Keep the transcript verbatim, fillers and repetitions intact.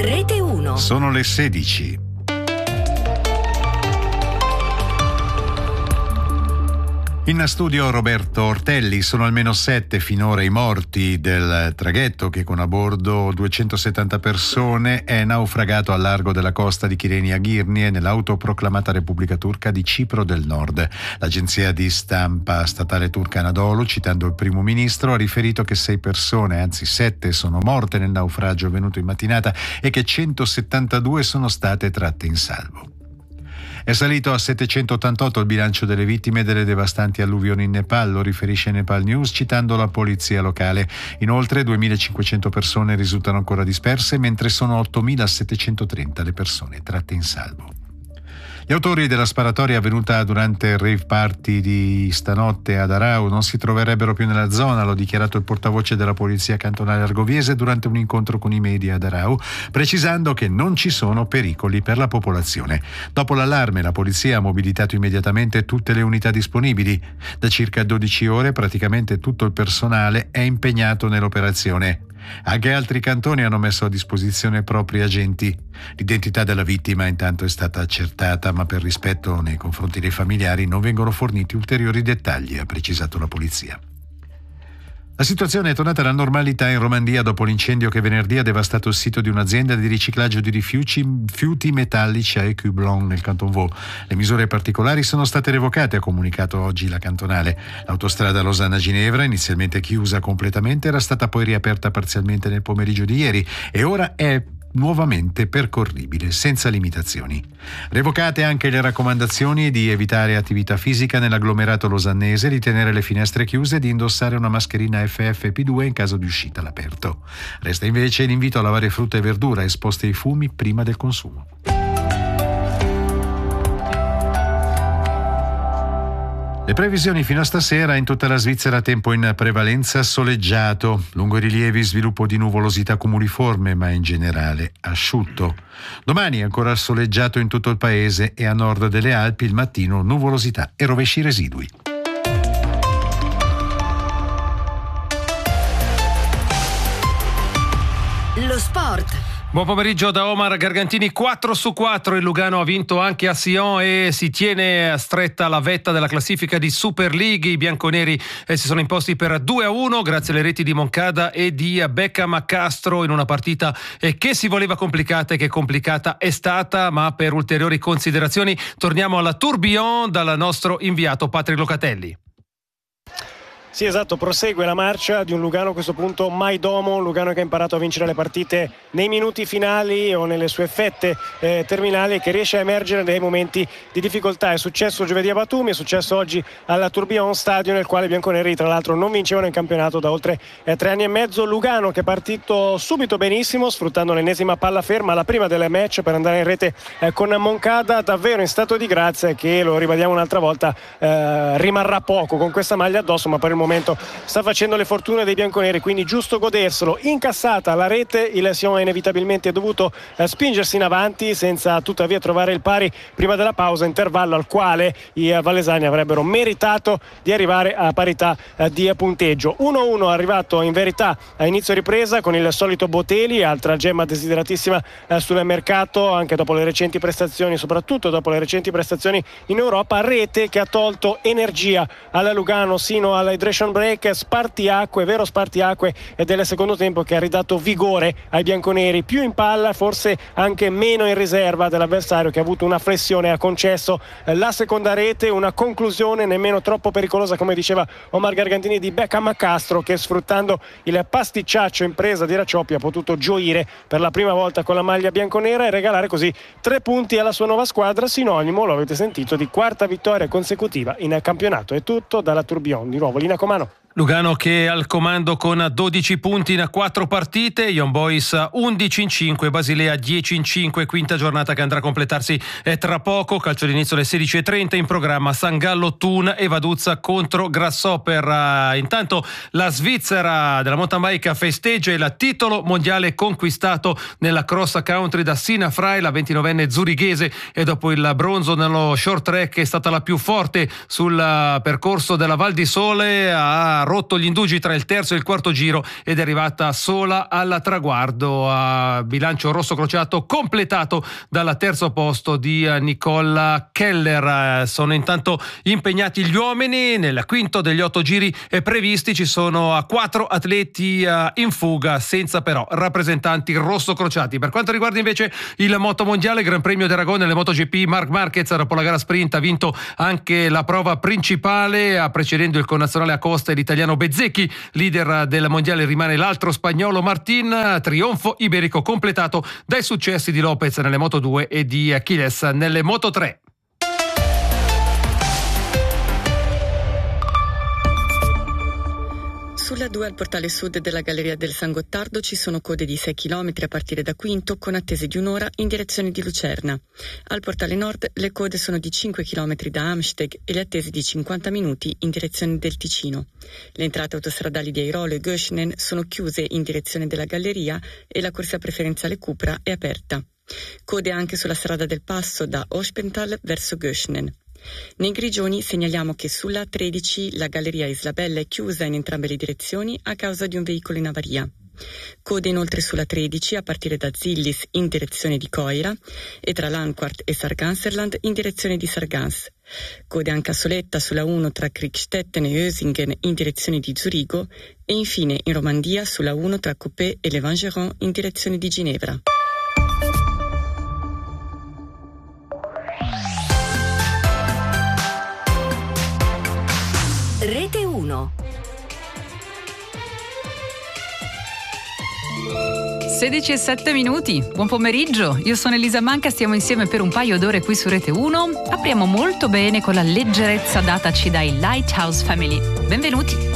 Rete uno. Sono le sedici. In studio Roberto Ortelli. Sono almeno sette finora i morti del traghetto che con a bordo duecentosettanta persone è naufragato al largo della costa di Kyrenia Girnie nell'autoproclamata Repubblica Turca di Cipro del Nord. L'agenzia di stampa statale turca Anadolu, citando il primo ministro, ha riferito che sei persone, anzi sette, sono morte nel naufragio avvenuto in mattinata e che centosettantadue sono state tratte in salvo. È salito a settecentottantotto il bilancio delle vittime delle devastanti alluvioni in Nepal, lo riferisce Nepal News citando la polizia locale. Inoltre duemilacinquecento persone risultano ancora disperse, mentre sono ottomilasettecentotrenta le persone tratte in salvo. Gli autori della sparatoria avvenuta durante il rave party di stanotte ad Arau non si troverebbero più nella zona, l'ha dichiarato il portavoce della polizia cantonale argoviese durante un incontro con i media ad Arau, precisando che non ci sono pericoli per la popolazione. Dopo l'allarme, la polizia ha mobilitato immediatamente tutte le unità disponibili. Da circa dodici ore praticamente tutto il personale è impegnato nell'operazione. Anche altri cantoni hanno messo a disposizione propri agenti. L'identità della vittima intanto è stata accertata, ma per rispetto nei confronti dei familiari non vengono forniti ulteriori dettagli, ha precisato la polizia. La situazione è tornata alla normalità in Romandia dopo l'incendio che venerdì ha devastato il sito di un'azienda di riciclaggio di rifiuti, rifiuti metallici a Écublon nel Canton Vaud. Le misure particolari sono state revocate, ha comunicato oggi la cantonale. L'autostrada Losanna-Ginevra, inizialmente chiusa completamente, era stata poi riaperta parzialmente nel pomeriggio di ieri e ora è nuovamente percorribile senza limitazioni. Revocate anche le raccomandazioni di evitare attività fisica nell'agglomerato losannese, di tenere le finestre chiuse e di indossare una mascherina F F P due in caso di uscita all'aperto. Resta invece l'invito a lavare frutta e verdura esposte ai fumi prima del consumo. Le previsioni fino a stasera: in tutta la Svizzera tempo in prevalenza soleggiato, lungo i rilievi sviluppo di nuvolosità cumuliforme ma in generale asciutto. Domani ancora soleggiato in tutto il paese e a nord delle Alpi il mattino nuvolosità e rovesci residui. Lo sport. Buon pomeriggio da Omar Gargantini. Quattro su quattro il Lugano ha vinto anche a Sion e si tiene stretta la vetta della classifica di Super League. I bianconeri eh, si sono imposti per due a uno grazie alle reti di Moncada e di Beckham Castro in una partita eh, che si voleva complicata e che complicata è stata, ma per ulteriori considerazioni torniamo alla Tourbillon dal nostro inviato Patrick Locatelli. Sì, esatto, prosegue la marcia di un Lugano a questo punto mai domo, un Lugano che ha imparato a vincere le partite nei minuti finali o nelle sue fette eh, terminali e che riesce a emergere nei momenti di difficoltà. È successo giovedì a Batumi, è successo oggi alla Tourbillon Stadio, nel quale i bianconeri tra l'altro non vincevano in campionato da oltre eh, tre anni e mezzo. Lugano che è partito subito benissimo, sfruttando l'ennesima palla ferma, la prima delle match, per andare in rete eh, con Moncada, davvero in stato di grazia, che, lo ribadiamo un'altra volta, eh, rimarrà poco con questa maglia addosso, ma per il momento sta facendo le fortune dei bianconeri, quindi giusto goderselo. Incassata la rete, il Sion ha inevitabilmente dovuto eh, spingersi in avanti senza tuttavia trovare il pari prima della pausa, intervallo al quale i eh, valesani avrebbero meritato di arrivare a parità eh, di punteggio. uno a uno arrivato in verità a inizio ripresa con il solito Boteli, altra gemma desideratissima eh, sul mercato anche dopo le recenti prestazioni, soprattutto dopo le recenti prestazioni in Europa. Rete che ha tolto energia alla Lugano sino all'hydration break, spartiacque, vero spartiacque e del secondo tempo, che ha ridato vigore ai bianconeri, più in palla, forse anche meno in riserva dell'avversario, che ha avuto una flessione e ha concesso la seconda rete, una conclusione nemmeno troppo pericolosa, come diceva Omar Gargantini, di Beckham Castro, che sfruttando il pasticciaccio in presa di Racioppi ha potuto gioire per la prima volta con la maglia bianconera e regalare così tre punti alla sua nuova squadra, sinonimo, lo avete sentito, di quarta vittoria consecutiva in campionato. È tutto dalla Tourbillon, di nuovo Lina Comano. Lugano che è al comando con dodici punti in quattro partite, Young Boys undici in cinque, Basilea dieci in cinque, quinta giornata che andrà a completarsi tra poco. Calcio d'inizio alle sedici e trenta, in programma San Gallo Thun e Vaduzza contro Grasshopper. Intanto la Svizzera della mountain bike festeggia il titolo mondiale conquistato nella cross country da Sina Frey, la ventinovenne zurighese, e dopo il bronzo nello short track è stata la più forte sul percorso della Val di Sole, ha rotto gli indugi tra il terzo e il quarto giro ed è arrivata sola al traguardo, a bilancio rosso crociato completato dal terzo posto di Nicole Keller. Sono intanto impegnati gli uomini nel quinto degli otto giri previsti, ci sono quattro atleti in fuga senza però rappresentanti rosso crociati. Per quanto riguarda invece il moto mondiale, Gran Premio d'Aragon nelle MotoGP, Marc Marquez dopo la gara sprint ha vinto anche la prova principale, precedendo il connazionale Acosta e l'italiano Bezzecchi. Leader del mondiale rimane l'altro spagnolo Martin, trionfo iberico completato dai successi di Lopez nelle Moto due e di Achilles nelle Moto tre. Sulla due al portale sud della Galleria del San Gottardo ci sono code di sei chilometri a partire da Quinto, con attese di un'ora in direzione di Lucerna. Al portale nord le code sono di cinque chilometri da Amsteg e le attese di cinquanta minuti in direzione del Ticino. Le entrate autostradali di Airolo e Göschenen sono chiuse in direzione della Galleria e la corsia preferenziale Cupra è aperta. Code anche sulla strada del Passo da Ospental verso Göschenen. Nei Grigioni segnaliamo che sulla tredici la galleria Islabella è chiusa in entrambe le direzioni a causa di un veicolo in avaria. Code inoltre sulla tredici a partire da Zillis in direzione di Coira e tra Landquart e Sarganserland in direzione di Sargans. Code anche a Soletta sulla uno tra Kriegstetten e Ösingen in direzione di Zurigo e infine in Romandia sulla uno tra Coppet e Levangeron in direzione di Ginevra. Rete uno. sedici e sette minuti, buon pomeriggio, io sono Elisa Manca, stiamo insieme per un paio d'ore qui su Rete uno. Apriamo molto bene con la leggerezza dataci dai Lighthouse Family. Benvenuti.